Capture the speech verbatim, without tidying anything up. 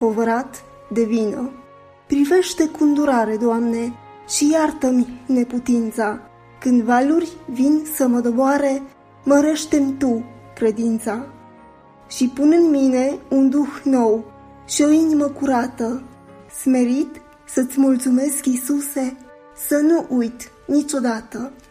povărat de vină. Privește cu îndurare, Doamne, și iartă-mi neputința. Când valuri vin să mă doboare, mărește-mi Tu credința. Și pun în mine un duh nou și o inimă curată, smerit să-ți mulțumesc, Iisuse, să nu uit niciodată.